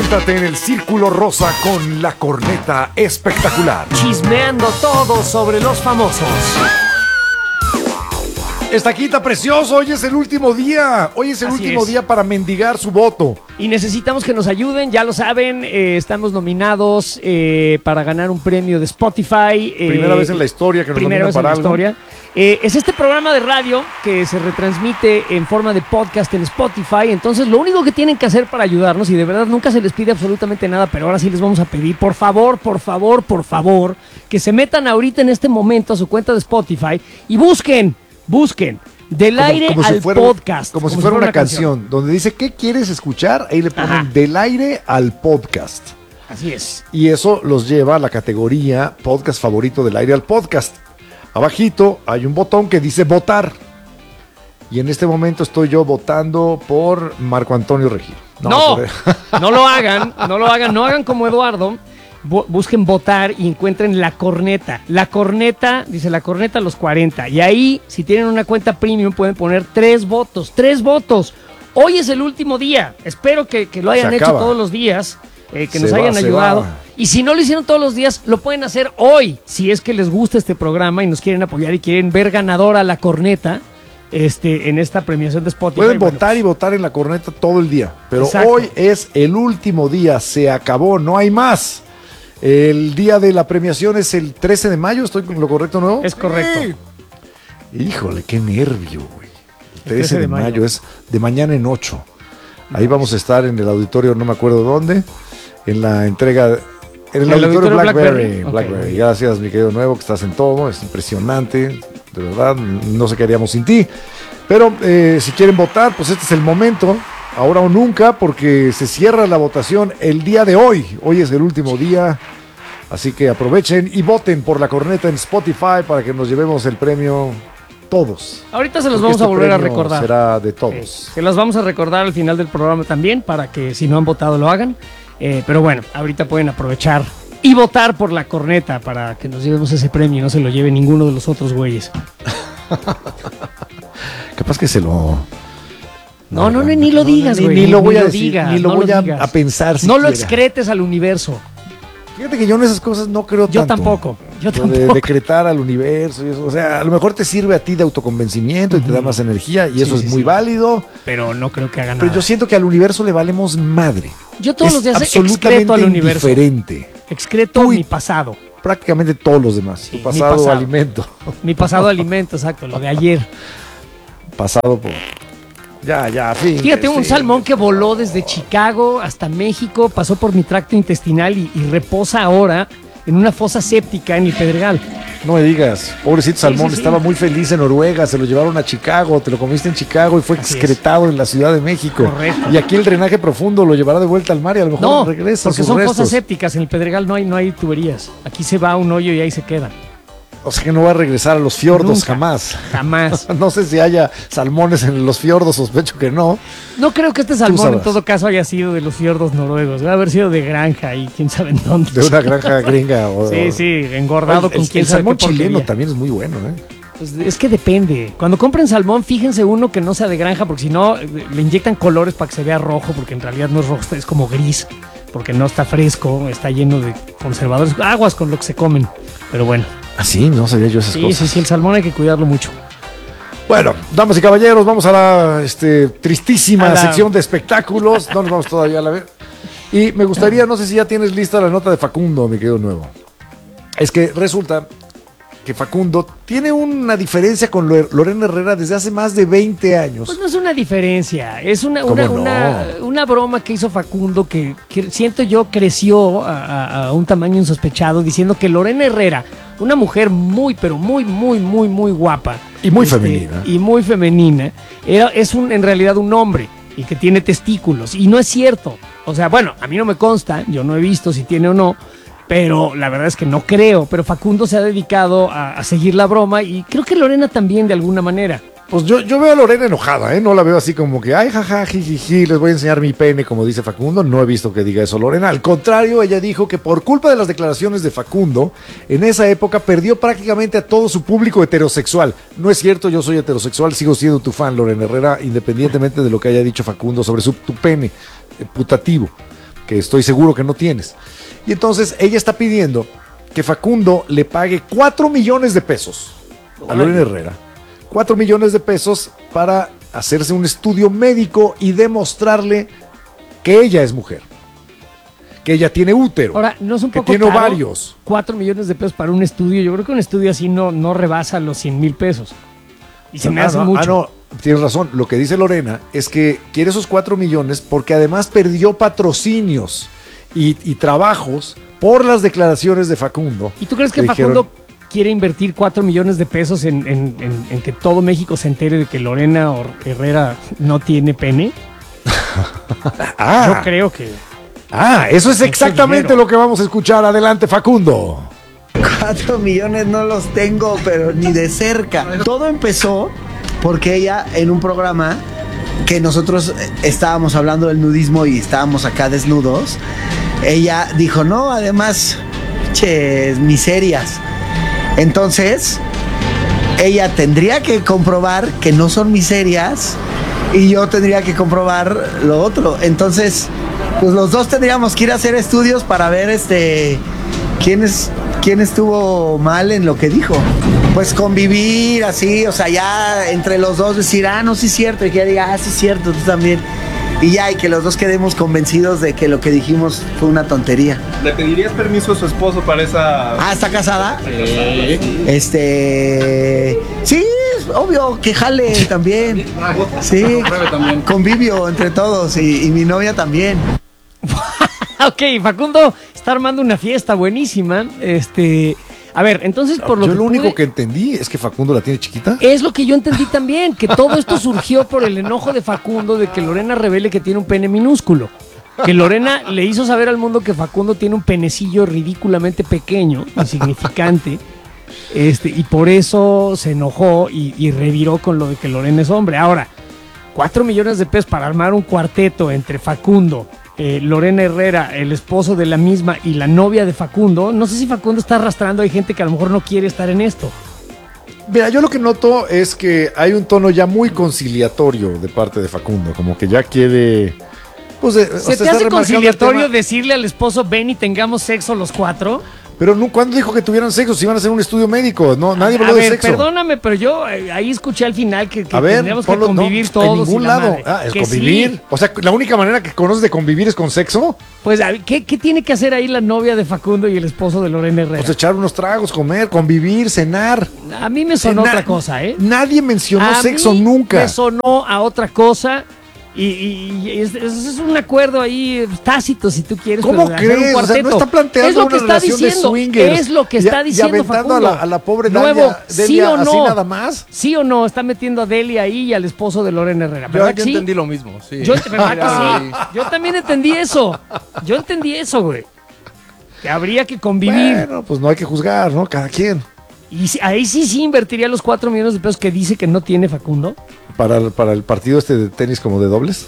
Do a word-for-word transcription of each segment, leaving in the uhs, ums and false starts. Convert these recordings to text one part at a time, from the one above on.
Siéntate en el círculo rosa con la corneta espectacular. Chismeando todo sobre los famosos. Estaquita precioso, hoy es el último día. Hoy es el Así último es. día para mendigar su voto. Y necesitamos que nos ayuden, ya lo saben, eh, estamos nominados eh, para ganar un premio de Spotify. eh, Primera vez en la historia que nos Primera nominan vez en para la algo. historia. Eh, es este programa de radio que se retransmite en forma de podcast en Spotify. Entonces, lo único que tienen que hacer para ayudarnos, y de verdad nunca se les pide absolutamente nada, pero ahora sí les vamos a pedir, por favor, por favor, por favor, que se metan ahorita en este momento a su cuenta de Spotify y busquen, busquen. Del Como- aire como si al fuera- podcast. Como, si fuera una canción, donde dice ¿qué quieres escuchar? Ahí le ponen Ajá. del aire al podcast. Así es. Y eso los lleva a la categoría podcast favorito del aire al podcast. Abajito hay un botón que dice votar. Y en este momento estoy yo votando por Marco Antonio Regil. No, por- no lo hagan, no lo hagan, no hagan como Eduardo. Bu- busquen votar y encuentren la corneta. La corneta, dice la corneta a los cuarenta. Y ahí, si tienen una cuenta premium, pueden poner tres votos. Tres votos. Hoy es el último día. Espero que, que lo hayan Se hecho acaba. todos los días, eh, que Se nos va, hayan se ayudado. va. Y si no lo hicieron todos los días, lo pueden hacer hoy. Si es que les gusta este programa y nos quieren apoyar y quieren ver ganadora la corneta este, en esta premiación de Spotify. Pueden Bueno, votar y votar en la corneta todo el día. Pero Exacto. hoy es el último día. Se acabó, no hay más. El día de la premiación es el trece de mayo. ¿Estoy con lo correcto, no? es correcto. Híjole, qué nervio, güey. El trece de mayo es de mañana en ocho. Ahí vamos a estar en el auditorio, no me acuerdo dónde, en la entrega, en el, ¿El auditorio, auditorio Blackberry. Blackberry? Ok, Blackberry. muy bien. Gracias, mi querido Nuevo, que estás en todo, es impresionante, de verdad, no sé qué haríamos sin ti. Pero eh, si quieren votar, pues este es el momento, ahora o nunca, porque se cierra la votación el día de hoy. Hoy es el último día. Así que aprovechen y voten por la corneta en Spotify para que nos llevemos el premio todos. Ahorita se los Porque vamos a este volver a premio recordar. Será de Sí, todos. se los vamos a recordar al final del programa también para que si no han votado lo hagan. Eh, pero bueno, ahorita pueden aprovechar y votar por la corneta para que nos llevemos ese premio y no se lo lleve ninguno de los otros güeyes. Capaz que se lo... No, no, no, ni lo digas, ni- güey. Ni, lo voy a decir, digas, ni lo no voy a, digas. a pensar No lo siquiera. excretes al universo. Fíjate que yo en esas cosas no creo Yo tanto. tampoco, yo Lo de tampoco. decretar al universo y eso. O sea, a lo mejor te sirve a ti de autoconvencimiento y te da más energía y Sí, eso sí, es muy sí. válido. Pero no creo que hagan Pero nada. yo siento que al universo le valemos madre. Yo todos es los días absolutamente excreto al universo. indiferente. Excreto Tú y- mi pasado. Prácticamente todos los demás. Sí, Tu mi pasado, pasado. alimento. Mi pasado alimento, exacto, lo de ayer. Pasado por... Ya, ya, fin. Fíjate, un sí. salmón que voló desde Chicago hasta México, pasó por mi tracto intestinal y, y reposa ahora en una fosa séptica en el Pedregal. No me digas, pobrecito salmón, sí, sí. estaba muy feliz en Noruega, se lo llevaron a Chicago, te lo comiste en Chicago y fue Así excretado en la Ciudad de México. Correcto. Y aquí el drenaje profundo lo llevará de vuelta al mar y a lo mejor No, regresa porque sus son restos. fosas sépticas, en el Pedregal no hay, no hay tuberías. Aquí se va a un hoyo y ahí se quedan. O sea que no va a regresar a los fiordos Nunca. jamás. Jamás. No sé si haya salmones en los fiordos, sospecho que no. No creo que este salmón en sabrás. todo caso haya sido de los fiordos noruegos. Debe haber sido de granja y quién sabe en dónde. De una granja gringa. O, Sí, sí, engordado El, con el, quién el sabe salmón qué chileno porquería. también es muy bueno, ¿eh? Pues es que depende. Cuando compren salmón, fíjense uno que no sea de granja, porque si no, eh, le inyectan colores para que se vea rojo, porque en realidad no es rojo, es como gris, porque no está fresco, está lleno de conservadores, aguas con lo que se comen. Pero bueno, Ah, sí, no sabía yo esas sí, cosas. sí, sí, el salmón hay que cuidarlo mucho. Bueno, damas y caballeros, vamos a la este, tristísima A la- sección de espectáculos. No nos vamos todavía a la vez. Y me gustaría, no sé si ya tienes lista la nota de Facundo, mi querido Nuevo. Es que resulta que Facundo tiene una diferencia con Lore- Lorena Herrera desde hace más de veinte años. Pues no es una diferencia, es una, ¿Cómo una, no? una, una broma que hizo Facundo que, que siento yo creció a, a- a un tamaño insospechado, diciendo que Lorena Herrera, una mujer muy, pero muy, muy, muy, muy guapa. Y muy femenina. Y muy femenina, era, es un, en realidad un hombre y que tiene testículos. Y no es cierto. O sea, bueno, a mí no me consta, yo no he visto si tiene o no, pero la verdad es que no creo. Pero Facundo se ha dedicado a, a seguir la broma y creo que Lorena también de alguna manera. Pues yo, yo veo a Lorena enojada, ¿eh? No la veo así como que, ay, jaja, jijiji, les voy a enseñar mi pene, como dice Facundo. No he visto que diga eso Lorena. Al contrario, ella dijo que por culpa de las declaraciones de Facundo, en esa época perdió prácticamente a todo su público heterosexual. No es cierto, yo soy heterosexual, sigo siendo tu fan, Lorena Herrera, independientemente de lo que haya dicho Facundo sobre su, tu pene eh, putativo. que estoy seguro que no tienes. Y entonces ella está pidiendo que Facundo le pague cuatro millones de pesos a Lorena Herrera. cuatro millones de pesos para hacerse un estudio médico y demostrarle que ella es mujer. Que ella tiene útero. Ahora, no es un que poco tiene caro, ovarios. cuatro millones de pesos para un estudio. Yo creo que un estudio así no, no rebasa los cien mil pesos. Y se me ah, hace no, mucho. Ah, no, tienes razón. Lo que dice Lorena es que quiere esos cuatro millones porque además perdió patrocinios y, y trabajos por las declaraciones de Facundo. ¿Y tú crees que dijeron, Facundo quiere invertir cuatro millones de pesos en, en, en, en que todo México se entere de que Lorena Herrera no tiene pene? ah, Yo creo que... Ah, eso es exactamente lo que vamos a escuchar. Adelante, Facundo. Cuatro millones no los tengo, pero ni de cerca. Todo empezó porque ella en un programa que nosotros estábamos hablando del nudismo y estábamos acá desnudos, ella dijo, no, además, che, miserias. Entonces, ella tendría que comprobar que no son miserias y yo tendría que comprobar lo otro. Entonces, pues los dos tendríamos que ir a hacer estudios para ver este quién es quién estuvo mal en lo que dijo. Pues convivir así, o sea, ya entre los dos decir, ah, no, sí es cierto, y que ella diga, ah, sí es cierto, tú también. Y ya, y que los dos quedemos convencidos de que lo que dijimos fue una tontería. ¿Le pedirías permiso a su esposo para esa...? Ah, ¿está casada? Sí. Este... Sí, es obvio, que jale también. Sí, convivio entre todos y, y mi novia también. Ok, Facundo está armando una fiesta buenísima. Este... A ver, entonces por lo yo que lo único pude, que entendí es que Facundo la tiene chiquita. es lo que yo entendí también, que todo esto surgió por el enojo de Facundo de que Lorena revele que tiene un pene minúsculo. Que Lorena le hizo saber al mundo que Facundo tiene un penecillo ridículamente pequeño, insignificante, este, y por eso se enojó y, y reviró con lo de que Lorena es hombre. Ahora, cuatro millones de pesos para armar un cuarteto entre Facundo, Eh, Lorena Herrera, el esposo de la misma y la novia de Facundo. No sé si Facundo está arrastrando, hay gente que a lo mejor no quiere estar en esto. Mira, yo lo que noto es que hay un tono ya muy conciliatorio de parte de Facundo, como que ya quiere... Pues, de, ¿Se o sea, te está hace remarcando conciliatorio el tema, decirle al esposo, ven y tengamos sexo los cuatro? pero no, ¿cuándo dijo que tuvieran sexo? Si iban a hacer un estudio médico, no, nadie habló A de ver, sexo. perdóname, pero yo eh, ahí escuché al final que, que A ver, tendríamos que ponlo, convivir no, todos. en ningún y la lado. madre. Ah, es Que convivir. sí. O sea, la única manera que conoces de convivir es con sexo. Pues, a ver, ¿qué, ¿qué tiene que hacer ahí la novia de Facundo y el esposo de Lorena Herrera? Pues echar unos tragos, comer, convivir, cenar. A mí me sonó Na- otra cosa, ¿eh? Nadie mencionó A sexo mí nunca. me sonó a otra cosa. Y, y- y es, es- es un acuerdo ahí tácito, si tú quieres. ¿Cómo pero de hacer un crees? O sea, no cuarteto. está planteando es lo una que está relación de diciendo, swingers. Es lo que Y- está y diciendo aventando Facundo. a la- a la pobre Nuevo, Delia- ¿sí Delia o no? así nada más. ¿Sí o no? Está metiendo a Delia ahí y al esposo de Lorena Herrera. Yo, ¿Verdad yo que sí? entendí lo mismo, sí. Yo, ¿verdad que sí? Sí. Yo también entendí eso. Yo entendí eso, güey. Que habría que convivir. Bueno, pues no hay que juzgar, ¿no? Cada quien. Y si- ahí sí, sí invertiría los cuatro millones de pesos que dice que no tiene Facundo. Para, el- para el partido este de tenis como de dobles.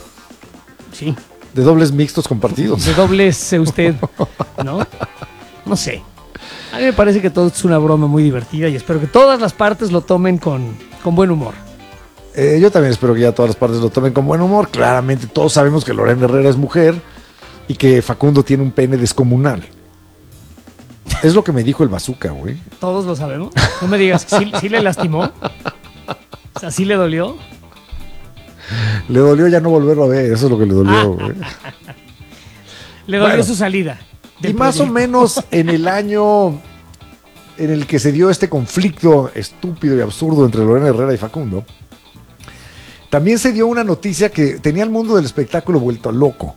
Sí. De dobles mixtos compartidos. De doblece usted, ¿no? No sé. A mí me parece que todo es una broma muy divertida y espero que todas las partes lo tomen con, con buen humor. Eh, yo también espero que ya todas las partes lo tomen con buen humor. Claramente todos sabemos que Lorena Herrera es mujer y que Facundo tiene un pene descomunal. Es lo que me dijo el bazooka, güey. Todos lo sabemos. No me digas, ¿sí, sí le lastimó? O sea, ¿sí le dolió? Le dolió ya no volverlo a ver, eso es lo que le dolió, güey. Le dolió Bueno. su salida. Y del más o proyecto. menos en el año en el que se dio este conflicto estúpido y absurdo entre Lorena Herrera y Facundo, también se dio una noticia que tenía el mundo del espectáculo vuelto loco.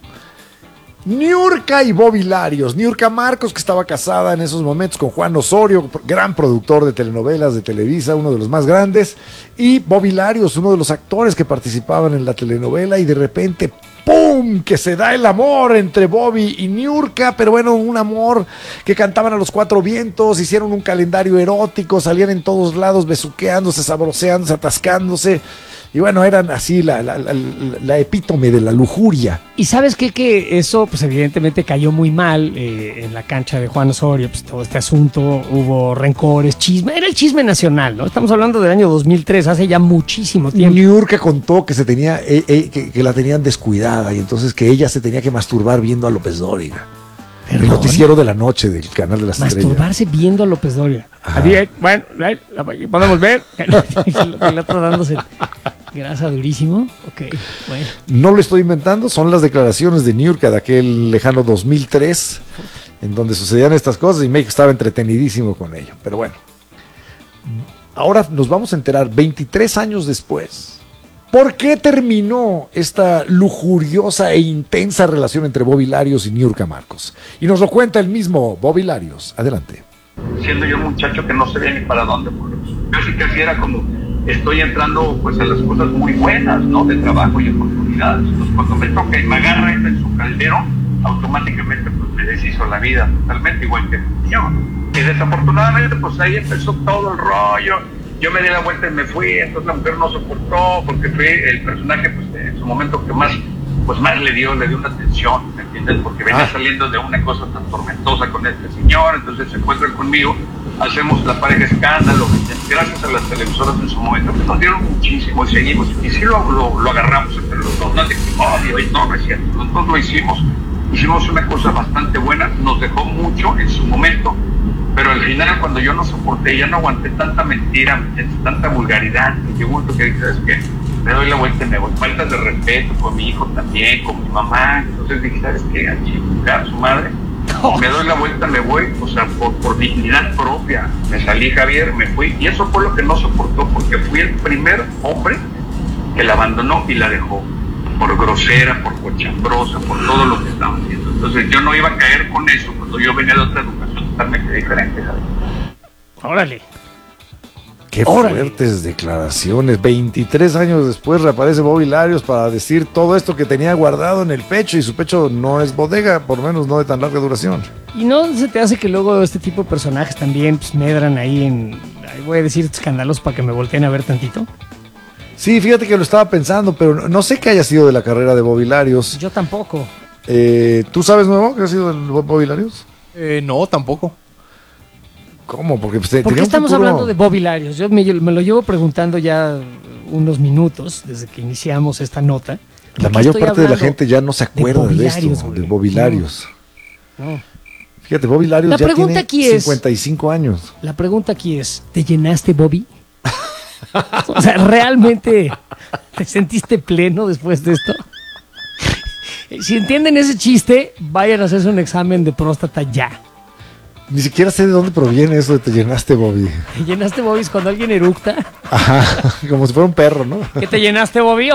Niurka y Bobby Larios. Niurka Marcos, que estaba casada en esos momentos con Juan Osorio, gran productor de telenovelas de Televisa, uno de los más grandes, y Bobby Larios, uno de los actores que participaban en la telenovela, y de repente, ¡pum!, que se da el amor entre Bobby y Niurka, pero bueno, un amor que cantaban a los cuatro vientos, hicieron un calendario erótico, salían en todos lados besuqueándose, sabroseándose, atascándose. Y bueno, eran así la, la, la, la epítome de la lujuria. Y sabes qué, que eso pues evidentemente cayó muy mal eh, en la cancha de Juan Osorio, pues todo este asunto, hubo rencores, chisme, era el chisme nacional, ¿no? Estamos hablando del año dos mil tres, hace ya muchísimo tiempo. Niurka contó que se tenía, eh, eh, que, que la tenían descuidada y entonces que ella se tenía que masturbar viendo a López Dóriga. El noticiero de la noche del canal de las estrellas. Masturbarse viendo a López Dóriga. Así, bueno, ahí podemos ver. El otro dándose grasa durísimo. Ok, bueno. No lo estoy inventando, son las declaraciones de Niurka de aquel lejano dos mil tres, en donde sucedían estas cosas y México estaba entretenidísimo con ello. Pero bueno, ahora nos vamos a enterar veintitrés años después. ¿Por qué terminó esta lujuriosa e intensa relación entre Bobby Larios y Niurka Marcos? Y nos lo cuenta el mismo Bobby Larios. Adelante. Siendo yo un muchacho que no sabía ni para dónde, pues, casi casi era como, estoy entrando pues a las cosas muy buenas, ¿no? De trabajo y oportunidades. Entonces cuando me toca y me agarra él en su caldero, automáticamente pues me deshizo la vida totalmente, igual que yo. Y desafortunadamente pues ahí empezó todo el rollo. Yo me di la vuelta y me fui, entonces la mujer no soportó porque fue el personaje pues en su momento que más pues más le dio, le dio una atención, ¿me entiendes? Porque venía ah. saliendo de una cosa tan tormentosa con este señor, entonces se encuentran conmigo, hacemos la pareja escándalo, gracias a las televisoras en su momento, pues nos dieron muchísimo y seguimos, y sí lo, lo, lo agarramos entre los dos, no es de que odio, y no, no es cierto, los dos lo hicimos, hicimos una cosa bastante buena, nos dejó mucho en su momento, pero al final cuando yo no soporté, ya no aguanté tanta mentira, tanta vulgaridad, me llegó un que dije, ¿sabes qué? Me doy la vuelta y me voy, faltas de respeto con mi hijo también, con mi mamá, entonces dije, ¿sabes qué? A chingar su madre, me doy la vuelta, me voy, o sea, por, por dignidad propia, me salí Javier, me fui, y eso fue lo que no soportó, porque fui el primer hombre que la abandonó y la dejó, por grosera, por cochambrosa, por todo lo que estaba haciendo, entonces yo no iba a caer con eso cuando yo venía de otra educación totalmente diferente, ¿sabes? Órale. Qué Órale. fuertes declaraciones. veintitrés años después reaparece Bobby Larios para decir todo esto que tenía guardado en el pecho, y su pecho no es bodega, por lo menos no de tan larga duración. ¿Y no se te hace que luego este tipo de personajes también pues, medran ahí en, ahí voy a decir, escándalos para que me volteen a ver tantito? Sí, fíjate que lo estaba pensando, pero no, no sé qué haya sido de la carrera de Bobby Larios. Yo tampoco. Eh, ¿Tú sabes, Nuevo, qué ha sido de Bobby Larios? Eh, no, tampoco. ¿Cómo? Porque pues, te- ¿Por qué tenía un estamos futuro- hablando de Bobby Larios? Yo me, me lo llevo preguntando ya unos minutos desde que iniciamos esta nota. ¿Por La qué mayor estoy parte de la hablando gente ya no se acuerda de, Bobby esto, Larios, de güey? Bobby Larios. No. Fíjate, Bobby Larios La ya pregunta tiene aquí es- cincuenta y cinco años. La pregunta aquí es, ¿te llenaste, Bobby? O sea, ¿realmente te sentiste pleno después de esto? Si entienden ese chiste, vayan a hacerse un examen de próstata ya. Ni siquiera sé de dónde proviene eso de te llenaste, Bobby. ¿Te llenaste, Bobby? Es cuando alguien eructa. Ajá, como si fuera un perro, ¿no? ¿Qué te llenaste, Bobby?